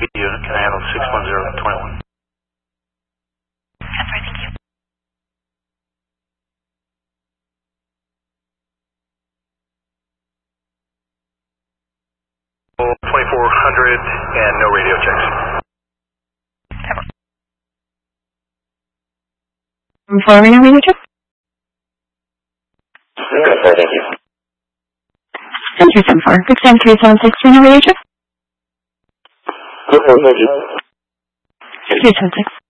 unit can handle 610-21. That's right, thank you. Oh, 2400 and no radio checks. Following a radio check? Okay, sir, thank you. 374, good time 376 for a radio check? Okay, thank you. 376.